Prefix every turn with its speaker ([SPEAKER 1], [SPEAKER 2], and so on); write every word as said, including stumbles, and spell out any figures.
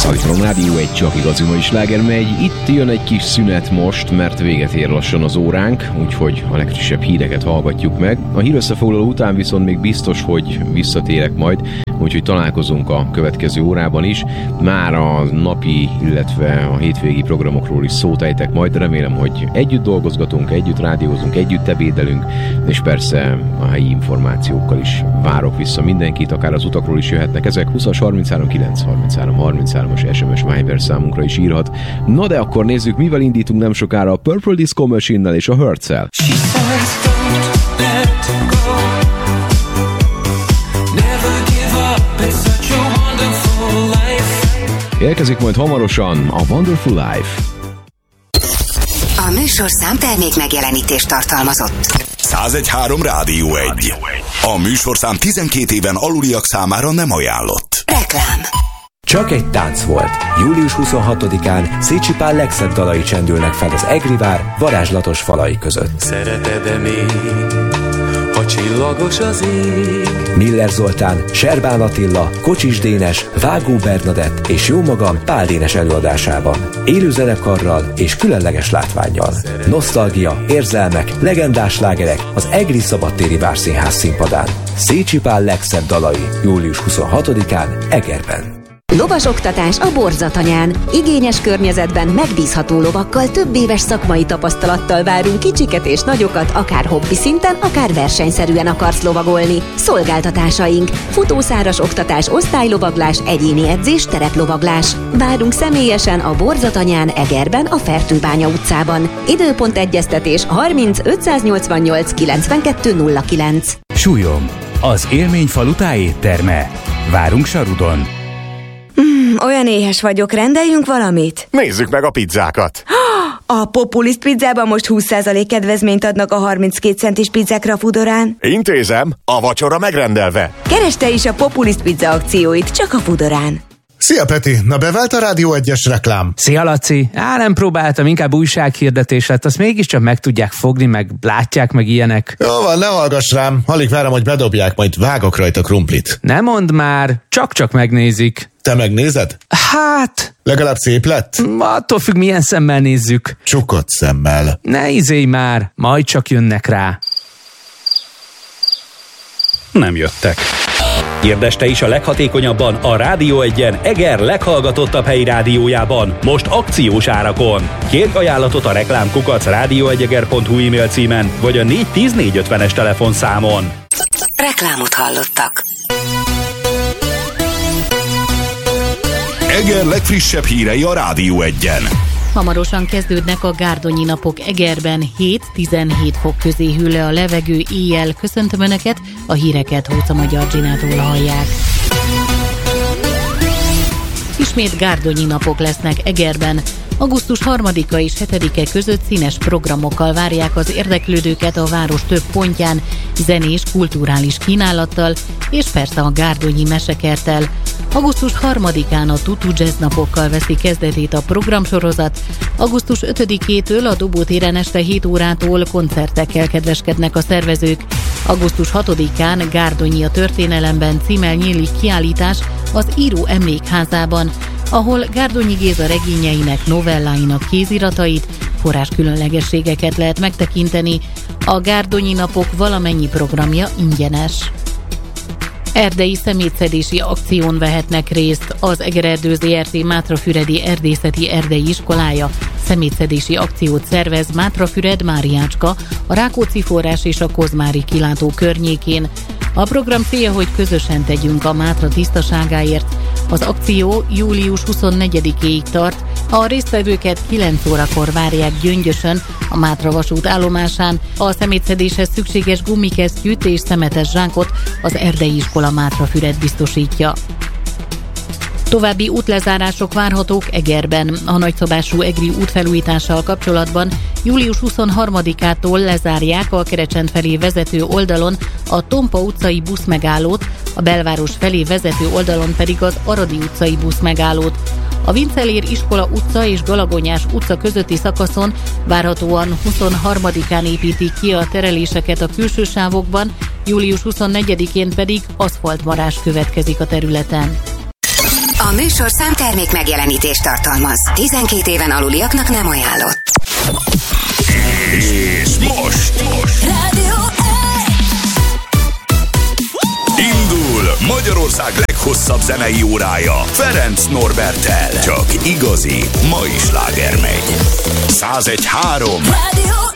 [SPEAKER 1] Állítom, Rádió egy csak igazi mai sláger megy. Itt jön egy kis szünet most, mert véget ér lassan az óránk, úgyhogy a legfrissebb híreket hallgatjuk meg. A hírösszefoglaló után viszont még biztos, hogy visszatérek majd, úgyhogy találkozunk a következő órában is. Már a napi, illetve a hétvégi programokról is szót ejtek majd. Remélem, hogy együtt dolgozgatunk, együtt rádiózunk, együtt ebédelünk, és persze a helyi információkkal is várok vissza mindenkit, akár az utakról is jöhetnek ezek. húszas harminchárom kilenc harminchárom harminchárom-as es em es Viber számunkra is írhat. Na de akkor nézzük, mivel indítunk nem sokára a Purple Disco Machine-nel és a Hurts-el. Érkezik majd hamarosan a Wonderful Life.
[SPEAKER 2] A műsorszám termék megjelenítést tartalmazott.
[SPEAKER 3] százegy három Rádió egy. A műsorszám tizenkét éven aluliak számára nem ajánlott.
[SPEAKER 2] Reklám.
[SPEAKER 4] Csak egy tánc volt. július huszonhatodikán Szécsi Pál legszebb dalai csendülnek fel az Egrivár varázslatos falai között.
[SPEAKER 5] Szereted-e még, ha csillagos az ég?
[SPEAKER 4] Miller Zoltán, Serbán Attila, Kocsis Dénes, Vágó Bernadett és jómagam Pál Dénes előadásában. Élő zenekarral és különleges látvánnyal. Nosztalgia, érzelmek, legendás slágerek az Egri Szabadtéri Várszínház színpadán. Szécsi Pál legszebb dalai július huszonhatodikán Egerben.
[SPEAKER 6] Lovasoktatás a Borzatanyán. Igényes környezetben megbízható lovakkal, több éves szakmai tapasztalattal várunk kicsiket és nagyokat, akár hobbi szinten, akár versenyszerűen akarsz lovagolni. Szolgáltatásaink: futószáras oktatás, osztálylovaglás, egyéni edzés, tereplovaglás. Várunk személyesen a Borzatanyán Egerben, a Fertőbánya utcában. Időpont egyeztetés harminc ötszáznyolcvannyolc kilencvenkettő nulla kilenc.
[SPEAKER 7] Súlyom, az élményfalu tájétterme. Várunk Sarudon.
[SPEAKER 8] Mm, olyan éhes vagyok, rendeljünk valamit?
[SPEAKER 9] Nézzük meg a pizzákat!
[SPEAKER 8] A Populist pizzában most húsz százalék kedvezményt adnak a harminckét centis pizzákra a Fudorán.
[SPEAKER 9] Intézem, a vacsora megrendelve.
[SPEAKER 8] Kereste is a Populist pizza akcióit, csak a Fudorán.
[SPEAKER 10] Szia Peti, na bevált a Rádió egyes reklám?
[SPEAKER 11] Szia Laci, á nem próbáltam, inkább újsághirdetés lett, azt mégiscsak meg tudják fogni, meg látják, meg ilyenek.
[SPEAKER 10] Jó van, ne hallgass rám, alig várom, hogy bedobják, majd vágok rajta krumplit.
[SPEAKER 11] Ne mondd már, csak-csak megnézik.
[SPEAKER 10] Te megnézed?
[SPEAKER 11] Hát...
[SPEAKER 10] Legalább szép lett?
[SPEAKER 11] Attól függ, milyen szemmel nézzük.
[SPEAKER 10] Csukott szemmel.
[SPEAKER 11] Ne izélj már, majd csak jönnek rá.
[SPEAKER 7] Nem jöttek. Hirdesd te is a leghatékonyabban a Rádió egyen Eger leghallgatottabb helyi rádiójában, most akciós árakon. Kérj ajánlatot a reklámkukac rádióegyeger pont hu e-mail címen, vagy a négy tíz négy ötvenes telefonszámon.
[SPEAKER 2] Reklámot hallottak.
[SPEAKER 3] Eger legfrissebb hírei a Rádió egyen.
[SPEAKER 12] Hamarosan kezdődnek a gárdonyi napok Egerben, hét-tizenhét fok közé hűl le a levegő éjjel. Köszöntöm Önöket, a híreket Hóca Magyar Ginától hallják. Ismét gárdonyi napok lesznek Egerben. augusztus harmadika és hetedike között színes programokkal várják az érdeklődőket a város több pontján, zenés, kulturális kínálattal és persze a gárdonyi mesekerttel. augusztus harmadikán a Tutu Jazz napokkal veszi kezdetét a programsorozat. augusztus ötödikétől a Dobótéren este hét órától koncertekkel kedveskednek a szervezők. augusztus hatodikán Gárdonyi a történelemben címmel nyílik kiállítás az Író Emlékházában, ahol Gárdonyi Géza regényeinek, novelláinak kéziratait, forrás különlegességeket lehet megtekinteni. A Gárdonyi napok valamennyi programja ingyenes. Erdei szemétszedési akción vehetnek részt. Az Egererdő zé er té Mátrafüredi Erdészeti Erdei Iskolája szemétszedési akciót szervez Mátrafüred, Máriácska, a Rákóczi forrás és a Kozmári kilátó környékén. A program célja, hogy közösen tegyünk a Mátra tisztaságáért. Az akció július huszonnegyedikéig tart. A résztvevőket kilenc órakor várják Gyöngyösön, a Mátra vasút állomásán. A szemétszedéshez szükséges gumikesztyűt és szemetes zsákot az Erdei Iskola Mátrafüred biztosítja. További útlezárások várhatók Egerben. A nagyszabású egri útfelújítással kapcsolatban július huszonharmadikától lezárják a Kerecsend felé vezető oldalon a Tompa utcai buszmegállót, a belváros felé vezető oldalon pedig az Aradi utcai buszmegállót. A Vincelér iskola utca és Galagonyás utca közötti szakaszon várhatóan huszonharmadikán építik ki a tereléseket a külső sávokban, július huszonnegyedikén pedig aszfaltmarás következik a területen.
[SPEAKER 2] A műsorszám termék megjelenítést tartalmaz. tizenkét éven aluliaknak nem ajánlott.
[SPEAKER 3] És most, most.
[SPEAKER 2] Rádió
[SPEAKER 3] Indul Magyarország leghosszabb zenei órája Ferenc Norberttel. Csak igazi mai sláger megy. száz egy három.
[SPEAKER 2] Rádió